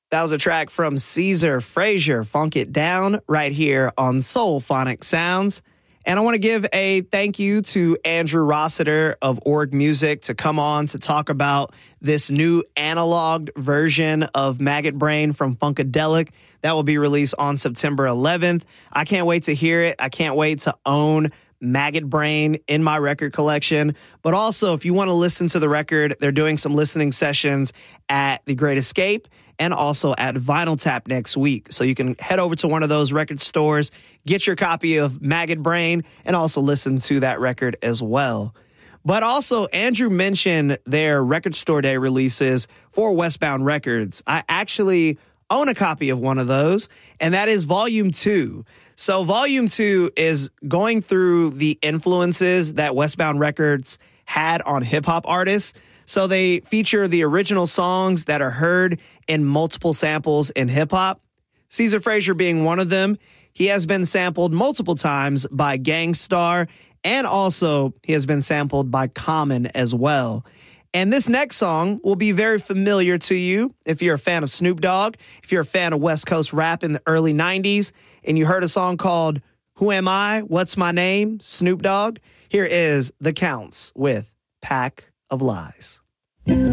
That was a track from Caesar Frazier, Funk It Down, right here on Soul Phonic Sounds. And I want to give a thank you to Andrew Rossiter of Org Music to come on to talk about this new analog version of Maggot Brain from Funkadelic that will be released on September 11th. I can't wait to hear it. I can't wait to own Maggot Brain in my record collection. But also, if you want to listen to the record, they're doing some listening sessions at The Great Escape and also at Vinyl Tap next week. So you can head over to one of those record stores, get your copy of Maggot Brain, and also listen to that record as well. But also, Andrew mentioned their Record Store Day releases for Westbound Records. I actually own a copy of one of those, and that is Volume 2. So Volume 2 is going through the influences that Westbound Records had on hip-hop artists. So they feature the original songs that are heard in multiple samples in hip-hop. Caesar Frazier being one of them. He has been sampled multiple times by Gang Starr, and also he has been sampled by Common as well. And this next song will be very familiar to you if you're a fan of Snoop Dogg, if you're a fan of West Coast rap in the early 90s, and you heard a song called Who Am I? What's My Name? Snoop Dogg. Here is The Counts with Pack of Lies.